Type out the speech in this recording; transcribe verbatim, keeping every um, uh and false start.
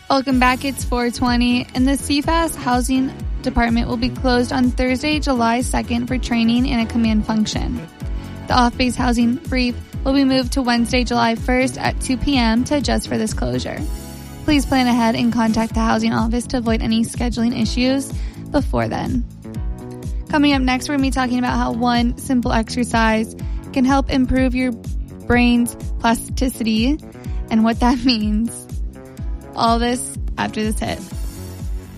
Welcome back. It's four twenty, and the C F A S Housing Department will be closed on Thursday, July second for training and a command function. The off-base housing brief will be moved to Wednesday, July first at two p.m. to adjust for this closure. Please plan ahead and contact the housing office to avoid any scheduling issues before then. Coming up next, we're going to be talking about how one simple exercise can help improve your brain's plasticity and what that means. All this after this hit.